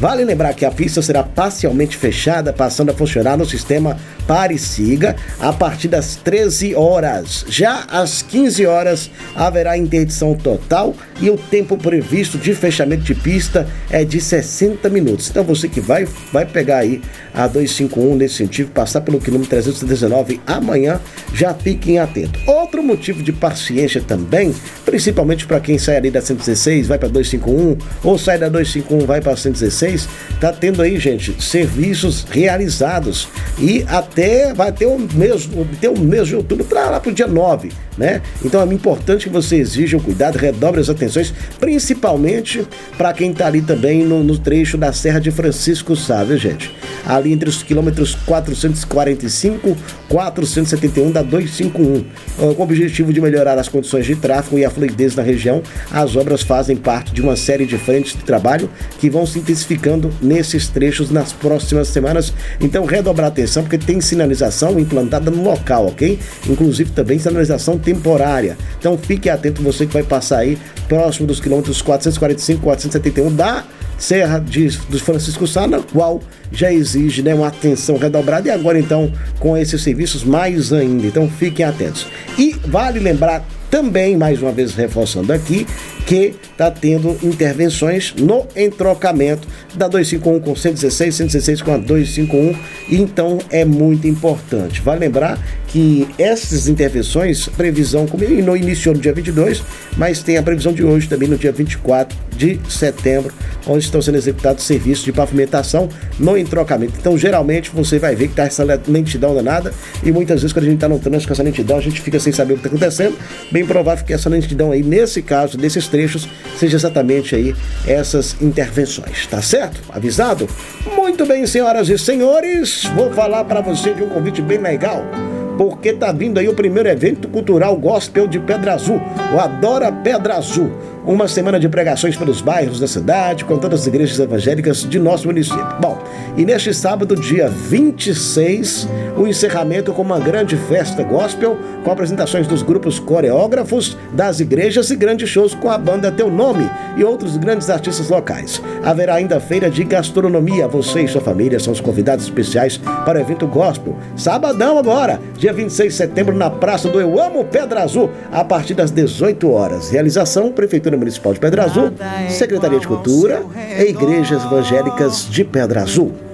Vale lembrar que a pista será parcialmente fechada, passando a funcionar no sistema Pare e Siga a partir das 13 horas. Já às 15 horas haverá interdição total e o tempo previsto de fechamento de pista é de 60 minutos. Então você que vai pegar aí a 251 nesse sentido, passar pelo quilômetro 319 amanhã, já fiquem atentos. Outro motivo de paciência também, principalmente para quem sai ali da 116, vai para 251, ou sai da 251, vai para 116, tá tendo aí, gente, serviços realizados e até vai ter o mês de outubro para lá pro dia 9, né? Então é importante que você exija o cuidado, redobre as atenções, principalmente para quem tá ali também no trecho da Serra de Francisco Sá, viu, gente? Ali entre os quilômetros 445 e 471 da 251. Com o objetivo de melhorar as condições de tráfego e a fluidez na região, as obras fazem parte de uma série de frentes de trabalho que vão se intensificando nesses trechos nas próximas semanas. Então, redobrar atenção, porque tem sinalização implantada no local, ok? Inclusive também sinalização temporária. Então, fique atento, você que vai passar aí próximo dos quilômetros 445 e 471 da Serra dos Francisco Sá, na qual já exige, né, uma atenção redobrada, e agora então com esses serviços mais ainda. Então fiquem atentos. E vale lembrar também, mais uma vez reforçando aqui, que está tendo intervenções no entrocamento da 251 com 116, 116 com a 251, então é muito importante. Vale lembrar que essas intervenções, previsão no iniciou no dia 22, mas tem a previsão de hoje também no dia 24 de setembro, onde estão sendo executados serviços de pavimentação no entrocamento. Então, geralmente, você vai ver que está essa lentidão danada, e muitas vezes quando a gente está no trânsito com essa lentidão, a gente fica sem saber o que está acontecendo. Bem provável que essa lentidão aí, nesse caso, desses trechos, seja exatamente aí essas intervenções, tá certo? Avisado? Muito bem, senhoras e senhores, vou falar para você de um convite bem legal, porque tá vindo aí o primeiro evento cultural gospel de Pedra Azul, o Adora Pedra Azul. Uma semana de pregações pelos bairros da cidade, com todas as igrejas evangélicas de nosso município. Bom, e neste sábado, dia 26, o encerramento com uma grande festa gospel, com apresentações dos grupos coreógrafos das igrejas e grandes shows com a banda Teu Nome e outros grandes artistas locais. Haverá ainda feira de gastronomia. Você e sua família são os convidados especiais para o evento gospel. Sabadão agora, dia 26 de setembro, na Praça do Eu Amo Pedra Azul, a partir das 18 horas. Realização, Prefeitura Municipal de Pedra Azul, Secretaria de Cultura e Igrejas Evangélicas de Pedra Azul.